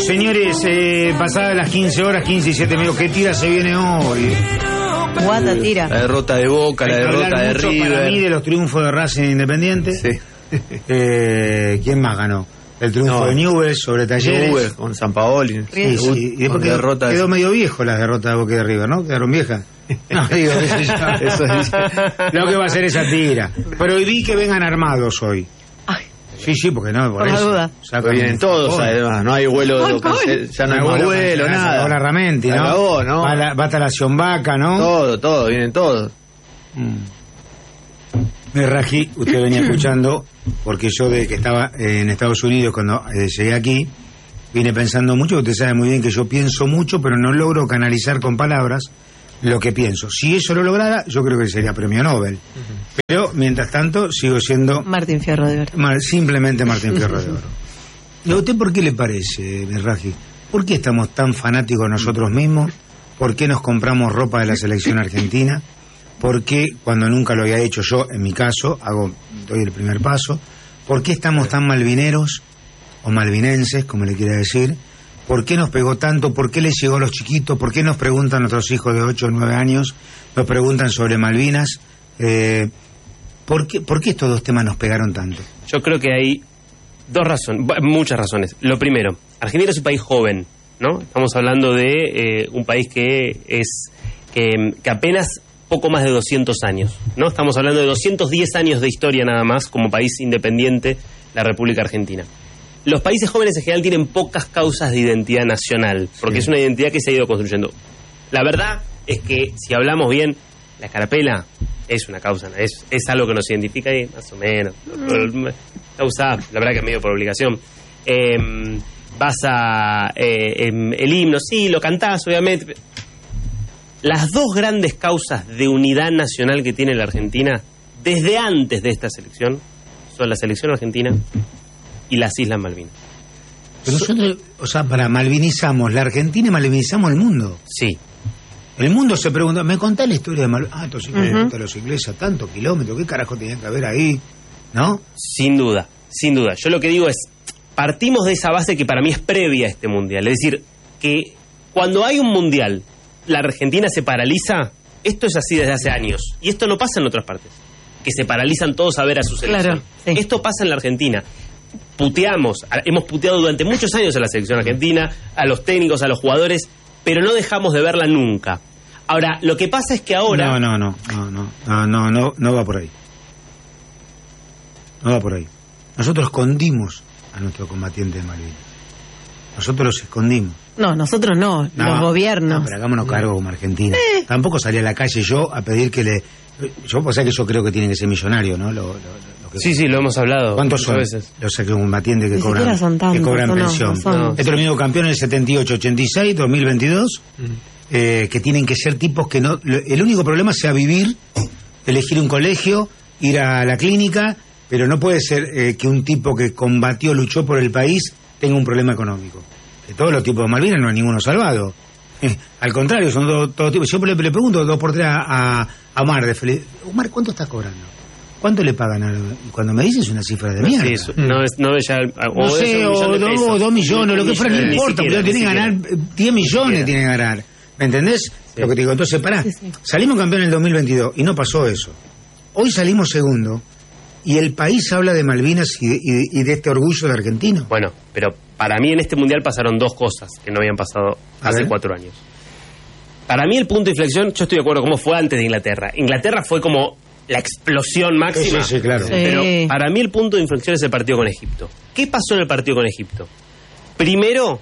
Señores, pasadas las 15 horas, 15 y 7 minutos, ¿qué tira se viene hoy? Guata tira. La derrota de Boca, la derrota de River. Para mí de los triunfos de Racing Independiente. Sí. ¿Quién más ganó? El triunfo de Newell's sobre Talleres. Newell's con Sampaoli. Sí, sí. Y después quedó medio viejo las derrotas de Boca y de River, ¿no? Quedaron viejas. No, digo, eso es lo que va a ser esa tira. Pero hoy vi que vengan armados hoy. Ay. Sí, porque no, por la eso. duda. Vienen todos, además, no hay vuelo de ya no hay más vuelo, nada. Ahora Ramenti, ¿no? Acabó, ¿no? Va hasta la Vaca, ¿no? Todo, vienen todos. Raji, usted venía escuchando, porque yo de que estaba en Estados Unidos cuando llegué aquí, vine pensando mucho, usted sabe muy bien que yo pienso mucho, pero no logro canalizar con palabras lo que pienso. Si eso lo lograra, yo creo que sería premio Nobel. Pero, mientras tanto, sigo siendo... Martín Fierro de Oro. Simplemente Martín Fierro de Oro. ¿Y a usted por qué le parece, Raji? ¿Por qué estamos tan fanáticos nosotros mismos? ¿Por qué nos compramos ropa de la selección argentina? ¿Por qué, cuando nunca lo había hecho yo, en mi caso, doy el primer paso? ¿Por qué estamos tan malvineros, o malvinenses, como le quiera decir? ¿Por qué nos pegó tanto? ¿Por qué les llegó a los chiquitos? ¿Por qué nos preguntan nuestros hijos de 8 o 9 años? Nos preguntan sobre Malvinas. ¿Por qué estos dos temas nos pegaron tanto? Yo creo que hay muchas razones. Lo primero, Argentina es un país joven, ¿no? Estamos hablando de un país que apenas poco más de 200 años, ¿no? Estamos hablando de 210 años de historia nada más como país independiente, la República Argentina. Los países jóvenes en general tienen pocas causas de identidad nacional, porque es una identidad que se ha ido construyendo. La verdad es que, si hablamos bien, la escarapela es una causa, es algo que nos identifica y más o menos. La usás, la verdad que es medio por obligación. El himno, sí, lo cantás, obviamente. Las dos grandes causas de unidad nacional que tiene la Argentina, desde antes de esta selección, son la selección argentina y las Islas Malvinas. Pero nosotros, malvinizamos la Argentina y malvinizamos el mundo. Sí. El mundo se pregunta, ¿me contás la historia de Malvinas? Entonces los ingleses a tantos kilómetros, ¿qué carajo tenían que haber ahí? ¿No? Sin duda. Yo lo que digo es, partimos de esa base que para mí es previa a este mundial. Es decir, que cuando hay un mundial, la Argentina se paraliza. Esto es así desde hace años. Y esto no pasa en otras partes. Que se paralizan todos a ver a su selección. Claro, sí. Esto pasa en la Argentina. Hemos puteado durante muchos años a la selección argentina, a los técnicos, a los jugadores, pero no dejamos de verla nunca. Ahora, lo que pasa es que ahora... No va por ahí. No va por ahí. Nosotros escondimos a nuestros combatientes de Malvinas. Nosotros los escondimos. No, nosotros no, los gobiernos. No, pero hagámonos cargo como Argentina. Tampoco salí a la calle yo a pedir que le... Yo creo que tienen que ser millonarios, ¿no? Sí, lo hemos hablado. ¿Cuántos son veces? Los combatientes que cobran, tantos, que cobran pensión? Esto es lo mismo campeón en el 78, 86, 2022, que tienen que ser tipos que no... El único problema sea vivir, elegir un colegio, ir a la clínica, pero no puede ser que un tipo que combatió, luchó por el país, tenga un problema económico. De todos los tipos de Malvinas no hay ninguno salvado. Al contrario, son todos tipos. Yo le pregunto 2 por 3 a Omar de Feliz. Omar, ¿cuánto estás cobrando? ¿Cuánto le pagan? Cuando me dices una cifra de mierda. Sí, no es ya... No sé, o 2 millones, lo que fuera, no importa, pero tienen que ganar 10 millones, tienen que ganar. ¿Me entendés? Sí. Lo que te digo, entonces, pará. Sí. Salimos campeón en el 2022 y no pasó eso. Hoy salimos segundo y el país habla de Malvinas y de este orgullo de argentino. Bueno, pero para mí en este mundial pasaron 2 cosas que no habían pasado hace 4 años. Para mí el punto de inflexión, yo estoy de acuerdo, como fue antes de Inglaterra. Inglaterra fue como la explosión máxima. Sí, claro. Sí. Pero para mí el punto de inflexión es el partido con Egipto. ¿Qué pasó en el partido con Egipto? Primero,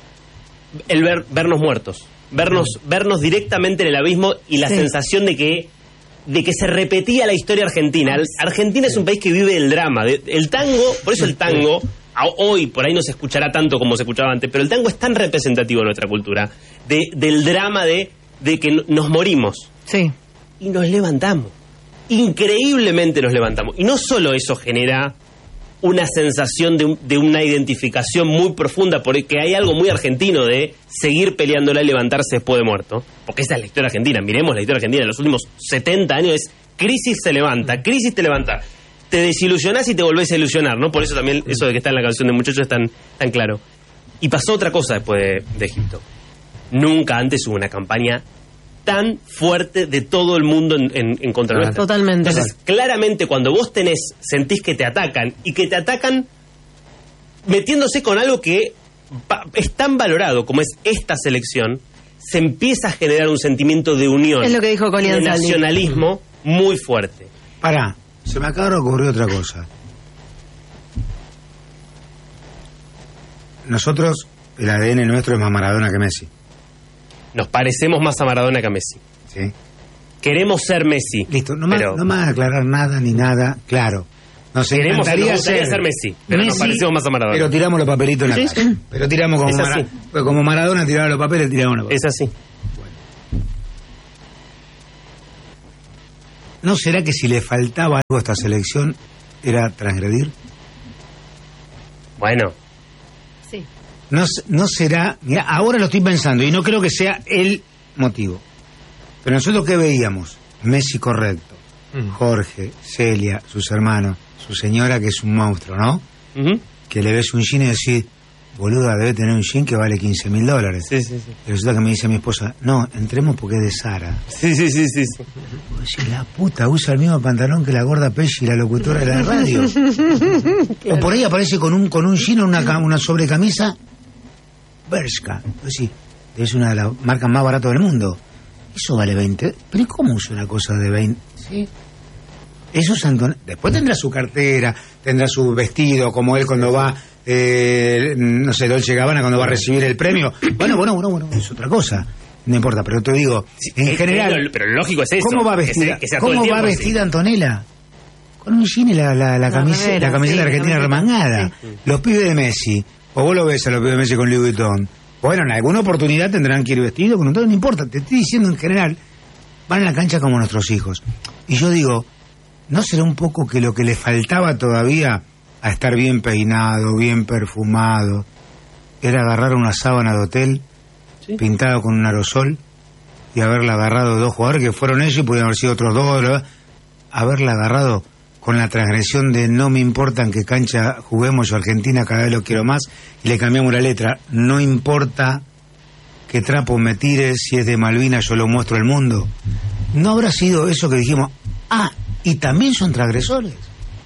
el vernos muertos. Vernos directamente en el abismo y la sensación de que se repetía la historia argentina. Argentina es un país que vive el drama. El tango, por eso el tango, hoy por ahí no se escuchará tanto como se escuchaba antes, pero el tango es tan representativo de nuestra cultura, del drama de que nos morimos. Sí. Y nos levantamos. Increíblemente nos levantamos. Y no solo eso genera una sensación de una identificación muy profunda, porque hay algo muy argentino de seguir peleándola y levantarse después de muerto, porque esa es la historia argentina. Miremos la historia argentina de los últimos 70 años, es crisis se levanta, crisis te levanta, te desilusionás y te volvés a ilusionar, ¿no? Por eso también eso de que está en la canción de Muchachos es tan claro. Y pasó otra cosa después de Egipto. Nunca antes hubo una campaña tan fuerte de todo el mundo en contra nuestra. Totalmente. Entonces, claramente, cuando vos sentís que te atacan, y que te atacan metiéndose con algo que es tan valorado como es esta selección, se empieza a generar un sentimiento de unión. Es lo que dijo Connie de Ansaldi. nacionalismo muy fuerte. Pará, se me acaba de ocurrir otra cosa. Nosotros, el ADN nuestro es más Maradona que Messi. Nos parecemos más a Maradona que a Messi. ¿Sí? Queremos ser Messi. Listo, no me vas a aclarar nada ni nada, claro. Nos Nos encantaría gustaría ser Messi, pero nos parecemos más a Maradona. Pero tiramos los papelitos en la Sí, cara. sí. Pero tiramos como, Es así. como Maradona tiraba los papeles, tiramos los papeles. Es así. ¿No será que si le faltaba algo a esta selección era transgredir? Bueno, Sí. No será... Mira, ahora lo estoy pensando y no creo que sea el motivo. Pero nosotros, ¿qué veíamos? Messi correcto. Jorge, Celia, sus hermanos, su señora que es un monstruo, ¿no? ujú. Que le ves un jean y decís, boluda, debe tener un jean que vale $15.000. Sí, sí, sí. Y resulta que me dice mi esposa, no, entremos porque es de Zara. Sí, sí, sí, sí, sí. Oye, la puta usa el mismo pantalón que la gorda Pesci, la locutora de la radio. O por ahí aparece con un jean o una sobrecamisa Bershka. Pues sí, es una de las marcas más baratas del mundo. Eso vale 20. Pero ¿y cómo usa una cosa de 20? Sí. Eso es Antonella. Después tendrá su cartera, tendrá su vestido, como él cuando va, no sé, Dolce & Gabbana, cuando va a recibir el premio. Bueno, es otra cosa. No importa, pero te digo, en general... Pero lógico es eso. ¿Cómo va vestida? Que sea todo el ¿Cómo va tiempo así. vestida Antonella? Con un jean y la camiseta remera, sí, argentina la remangada. sí. Los pibes de Messi, o vos lo ves a los pibes de Messi con Louis Vuitton. Bueno, en alguna oportunidad tendrán que ir vestidos, con un todo, no importa. Te estoy diciendo en general, van a la cancha como nuestros hijos. Y yo digo, ¿no será un poco que lo que le faltaba todavía a estar bien peinado, bien perfumado, era agarrar una sábana de hotel, Sí. pintada con un aerosol, y haberla agarrado dos jugadores que fueron ellos y pudieron haber sido otros dos, ¿verdad? Haberla agarrado con la transgresión de no me importa en qué cancha juguemos, yo Argentina cada vez lo quiero más, y le cambiamos la letra, no importa qué trapo me tires, si es de Malvinas yo lo muestro al mundo. ¿No habrá sido eso que dijimos, y también son transgresores?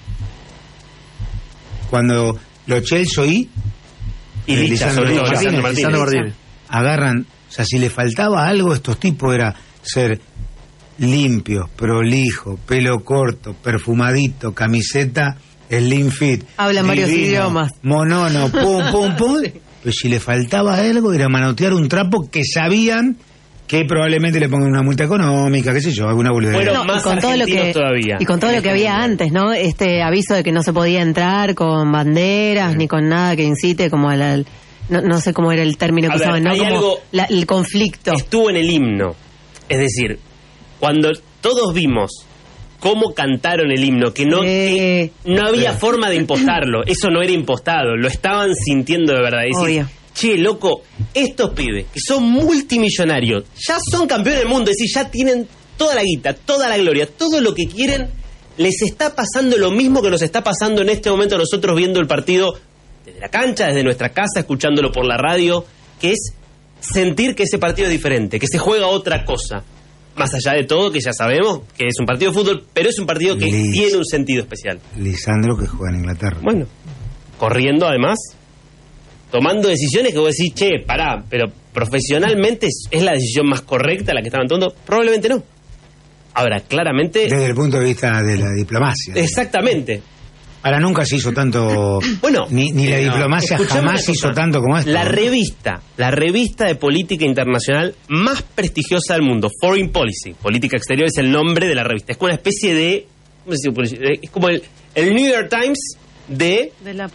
Cuando los Chelsea Y Licha, sobre todo, Lisandro Martínez. agarran, o sea, si le faltaba algo a estos tipos era ser limpios, prolijos, pelo corto, perfumadito, camiseta, slim fit. Hablan varios divino, idiomas. Monono, pum. Pero si le faltaba algo era manotear un trapo que sabían que probablemente le pongan una multa económica, qué sé yo, alguna boludez. Bueno, No, más y con todo lo argentinos que todavía. y con todo lo que había antes, ¿no? Este aviso de que no se podía entrar con banderas ni con nada que incite como no sé cómo era el término que A ver, usaban, ¿no? hay Como algo- el conflicto. Estuvo en el himno. Es decir, cuando todos vimos cómo cantaron el himno, que que no había forma de impostarlo, eso no era impostado, lo estaban sintiendo de verdad. Es decir, Obvio. che, loco, estos pibes que son multimillonarios, ya son campeones del mundo, es decir, ya tienen toda la guita, toda la gloria, todo lo que quieren, les está pasando lo mismo que nos está pasando en este momento a nosotros viendo el partido desde la cancha, desde nuestra casa, escuchándolo por la radio, que es sentir que ese partido es diferente, que se juega otra cosa. Más allá de todo, que ya sabemos que es un partido de fútbol, pero es un partido que Listo. tiene un sentido especial. Lisandro que juega en Inglaterra. Bueno, corriendo además, tomando decisiones que vos decís, che, pará, pero profesionalmente es la decisión más correcta la que estaban tomando. Probablemente no. Ahora, claramente... Desde el punto de vista de la diplomacia. Exactamente. Ahora nunca se hizo tanto. Bueno, ni la diplomacia escuchame jamás una se hizo cosa. tanto como esto. La revista de política internacional más prestigiosa del mundo, Foreign Policy, Política Exterior es el nombre de la revista. Es como una especie de, ¿cómo se dice? Es como el New York Times de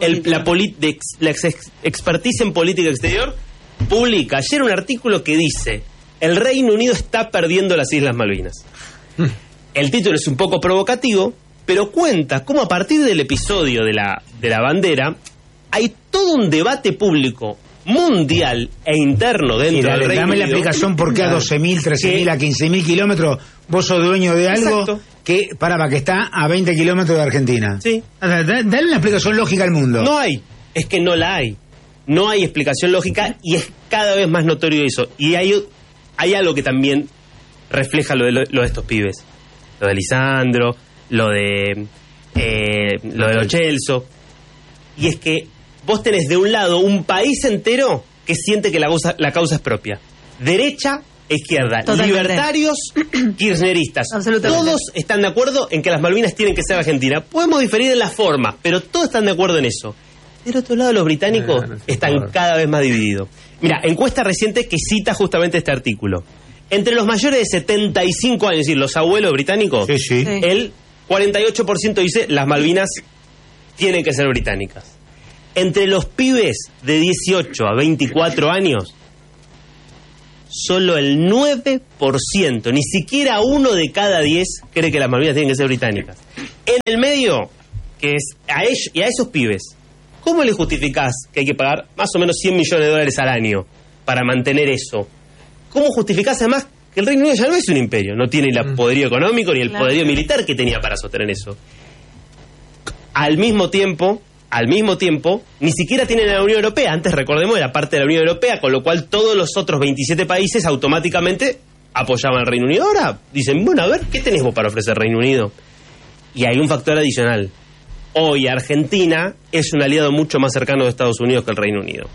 la expertise en política exterior. Publica ayer un artículo que dice: el Reino Unido está perdiendo las Islas Malvinas. El título es un poco provocativo, pero cuenta cómo a partir del episodio de la bandera hay todo un debate público mundial e interno Y dentro dale, del Reino dame la Unido. explicación por qué a 12.000, 13.000, a 15.000 kilómetros vos sos dueño de algo Exacto. que está a 20 kilómetros de Argentina. Sí. Dale una explicación lógica al mundo. No hay, es que no la hay. No hay explicación lógica y es cada vez más notorio eso. Y hay algo que también refleja lo de estos pibes. Lo de Lisandro, lo de Lo Celso. Y es que vos tenés de un lado un país entero que siente que la causa es propia. Derecha, izquierda, Totalmente. libertarios, kirchneristas. Absolutamente. Todos están de acuerdo en que las Malvinas tienen que ser argentinas. Podemos diferir en la forma, pero todos están de acuerdo en eso. Del otro lado, los británicos están cada vez más divididos. Mira, encuesta reciente que cita justamente este artículo. Entre los mayores de 75 años, es decir, los abuelos británicos, Sí. el 48% dice las Malvinas tienen que ser británicas. Entre los pibes de 18 a 24 años, solo el 9%, ni siquiera 1 de cada 10 cree que las Malvinas tienen que ser británicas. En el medio, que es a ellos y a esos pibes, ¿cómo le justificás que hay que pagar más o menos $100 millones al año para mantener eso? ¿Cómo justificás además que el Reino Unido ya no es un imperio? No tiene el poderío económico ni el poderío militar que tenía para sostener eso. Al mismo tiempo, ni siquiera tienen la Unión Europea. Antes, recordemos, era parte de la Unión Europea, con lo cual todos los otros 27 países automáticamente apoyaban al Reino Unido. Ahora dicen, bueno, a ver, ¿qué tenés vos para ofrecer Reino Unido? Y hay un factor adicional. Hoy Argentina es un aliado mucho más cercano de Estados Unidos que el Reino Unido.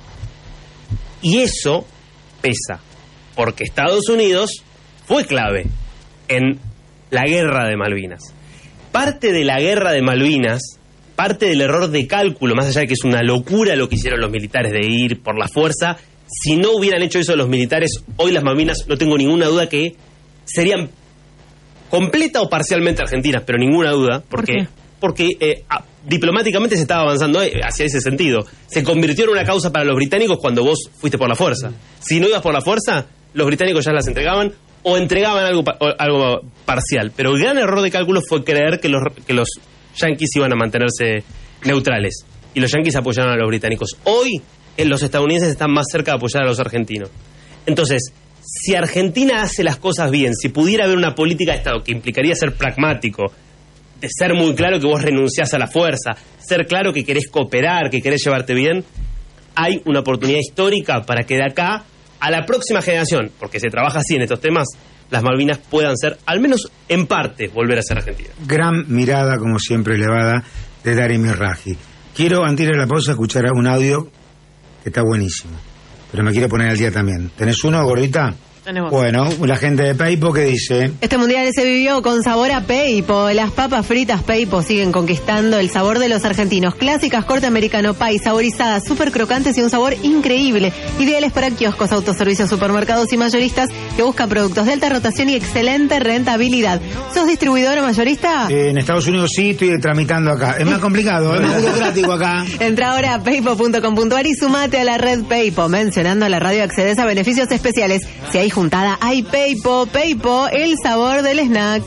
Y eso pesa, porque Estados Unidos fue clave en la guerra de Malvinas. Parte de la guerra de Malvinas, parte del error de cálculo, más allá de que es una locura lo que hicieron los militares de ir por la fuerza, si no hubieran hecho eso los militares, hoy las Malvinas, no tengo ninguna duda que serían completa o parcialmente argentinas, pero ninguna duda, porque diplomáticamente se estaba avanzando hacia ese sentido. Se convirtió en una causa para los británicos cuando vos fuiste por la fuerza. Si no ibas por la fuerza, los británicos ya las entregaban o entregaban algo parcial. Pero el gran error de cálculo fue creer que los yanquis iban a mantenerse neutrales y los yanquis apoyaron a los británicos. Hoy los estadounidenses están más cerca de apoyar a los argentinos. Entonces, si Argentina hace las cosas bien, si pudiera haber una política de Estado que implicaría ser pragmático, de ser muy claro que vos renunciás a la fuerza, ser claro que querés cooperar, que querés llevarte bien, hay una oportunidad histórica para que de acá a la próxima generación, porque se trabaja así en estos temas, las Malvinas puedan ser, al menos en parte, volver a ser Argentina. Gran mirada, como siempre, elevada de Darío Mizrahi. Quiero, antes de la pausa, escuchar un audio que está buenísimo, pero me quiero poner al día también. ¿Tenés uno, gordita? Tenemos. Bueno, la gente de Peipo que dice... Este mundial se vivió con sabor a Peipo. Las papas fritas Peipo siguen conquistando el sabor de los argentinos. Clásicas, corte americano pie, saborizadas, súper crocantes y un sabor increíble. Ideales para kioscos, autoservicios, supermercados y mayoristas que buscan productos de alta rotación y excelente rentabilidad. ¿Sos distribuidor o mayorista? En Estados Unidos sí, estoy tramitando acá. Es más complicado, es más burocrático acá. Entra ahora a peipo.com.ar y sumate a la red Peipo. Mencionando a la radio accedes a beneficios especiales. Si hay juntada, hay Peipo. Peipo, el sabor del snack.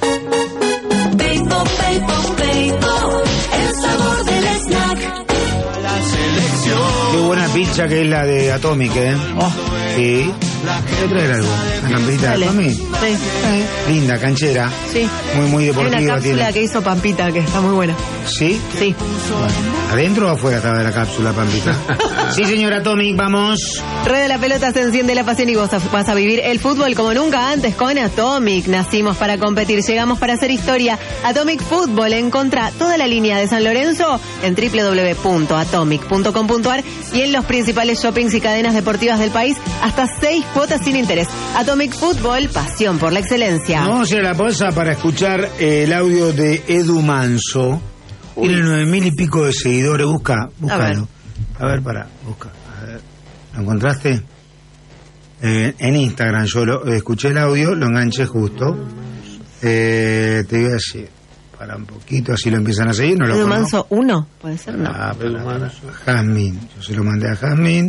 Peipo, Peipo, Peipo, el sabor del snack. Qué buena pizza que es la de Atomic, ¿eh? Sí. ¿Puedo traer algo? ¿Una camperita de Dale. Atomic? Sí. Linda, canchera. Sí. Muy Hay deportiva. una cápsula tiene. que hizo Pampita que está muy buena. ¿Sí? Sí. Bueno, ¿adentro o afuera estaba de la cápsula, Pampita? Sí, señora Atomic, vamos. Rueda la pelota, se enciende la pasión y vos vas a vivir el fútbol como nunca antes con Atomic. Nacimos para competir, llegamos para hacer historia. Atomic Fútbol, encontrá toda la línea de San Lorenzo en www.atomic.com.ar y en los principales shoppings y cadenas deportivas del país, hasta 6 cuotas sin interés. Atomic Fútbol, pasión por la excelencia. Vamos a ir a la pausa para escuchar el audio de Edu Manso. Tiene 9.000 y pico de seguidores. Búscalo. A ver, busca. A ver. ¿Lo encontraste? En Instagram yo escuché el audio, lo enganché justo. Te voy a decir, para un poquito, así lo empiezan a seguir. No lo Edu conozco. Manso 1, puede ser, no. Para Jazmín. Yo se lo mandé a Jazmín.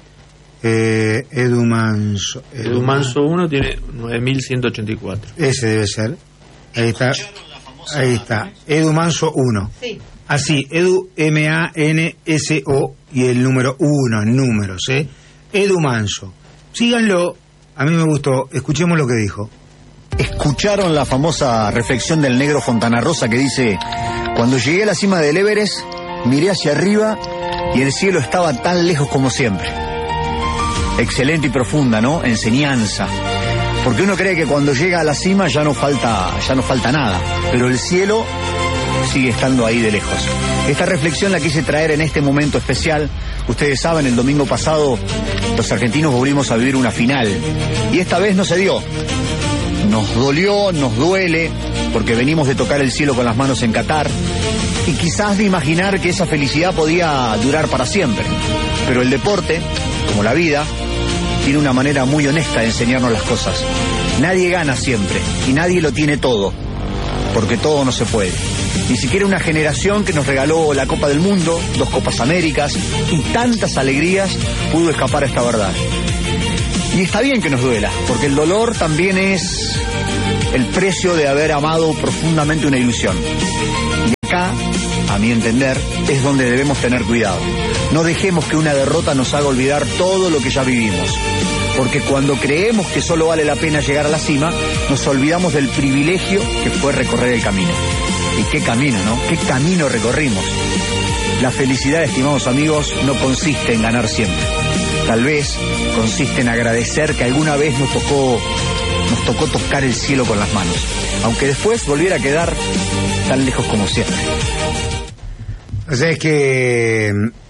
Edu Manso. Edu Manso 1 tiene 9.184. Ese debe ser. Ahí está. Edu Manso 1. Sí. Así, Edu M-A-N-S-O y el número 1 en números, ¿eh? Edu Manso. Síganlo. A mí me gustó. Escuchemos lo que dijo. Escucharon la famosa reflexión del negro Fontana Rosa que dice: cuando llegué a la cima del Everest, miré hacia arriba y el cielo estaba tan lejos como siempre. Excelente y profunda, ¿no? Enseñanza. Porque uno cree que cuando llega a la cima ya no falta nada, pero el cielo sigue estando ahí de lejos. Esta reflexión la quise traer en este momento especial. Ustedes saben, el domingo pasado los argentinos volvimos a vivir una final y esta vez no se dio. Nos dolió, nos duele, porque venimos de tocar el cielo con las manos en Qatar y quizás de imaginar que esa felicidad podía durar para siempre. Pero el deporte, como la vida, tiene una manera muy honesta de enseñarnos las cosas. Nadie gana siempre y nadie lo tiene todo, porque todo no se puede. Ni siquiera una generación que nos regaló la Copa del Mundo, 2 Copas Américas y tantas alegrías pudo escapar a esta verdad. Y está bien que nos duela, porque el dolor también es el precio de haber amado profundamente una ilusión. Y acá, a mi entender, es donde debemos tener cuidado. No dejemos que una derrota nos haga olvidar todo lo que ya vivimos. Porque cuando creemos que solo vale la pena llegar a la cima, nos olvidamos del privilegio que fue recorrer el camino. Y qué camino, ¿no? Qué camino recorrimos. La felicidad, estimados amigos, no consiste en ganar siempre. Tal vez consiste en agradecer que alguna vez nos tocó tocar el cielo con las manos, aunque después volviera a quedar tan lejos como siempre. O sea, es que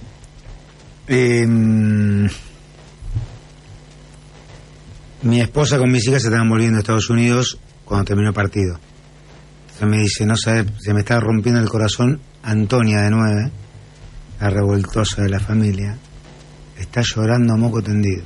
mi esposa con mis hijas se estaban volviendo a Estados Unidos cuando terminó el partido. Entonces me dice, no sabes, se me está rompiendo el corazón. Antonia, de 9, la revoltosa de la familia, está llorando a moco tendido.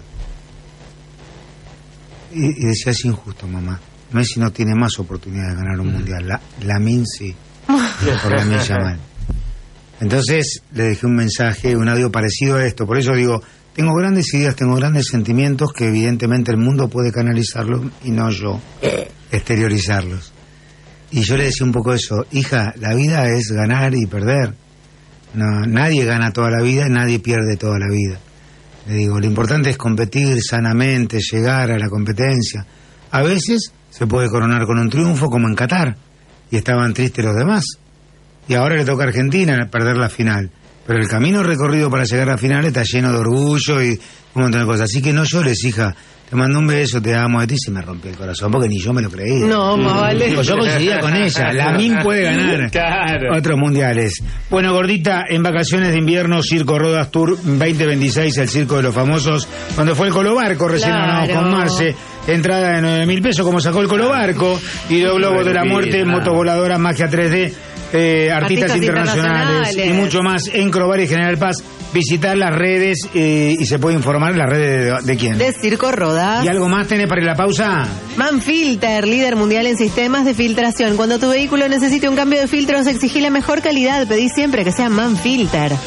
Y decía, es injusto, mamá. Messi no tiene más oportunidad de ganar un mundial. Lamine sí. Por Lamine Yamal. Entonces le dejé un mensaje, un audio parecido a esto. Por eso digo, tengo grandes ideas, tengo grandes sentimientos que evidentemente el mundo puede canalizarlos y no yo exteriorizarlos. Y yo le decía un poco eso, hija, la vida es ganar y perder. No, nadie gana toda la vida y nadie pierde toda la vida. Le digo, lo importante es competir sanamente, llegar a la competencia. A veces se puede coronar con un triunfo, como en Qatar, y estaban tristes los demás. Y ahora le toca a Argentina perder la final. Pero el camino recorrido para llegar a la final está lleno de orgullo y un montón de cosas. Así que no llores, hija. Te mando un beso, te amo. A ti se me rompió el corazón porque ni yo me lo creía. No, más vale. Pues yo coincidía con ella. Lamine puede ganar otros mundiales. Bueno, gordita, en vacaciones de invierno, Circo Rodas Tour 2026, el Circo de los Famosos, donde fue el Colobarco, recién hablamos con Marce. Entrada de 9.000 pesos, como sacó el Colobarco. Y dos globos de la muerte, motovoladoras, magia 3D. Artistas internacionales y mucho más en Crobar y General Paz. Visitar las redes y se puede informar en las redes de quién. De Circo Rodas. ¿Y algo más tenés para ir a la pausa? Manfilter, líder mundial en sistemas de filtración. Cuando tu vehículo necesite un cambio de filtros, exigí la mejor calidad. Pedí siempre que sea Manfilter.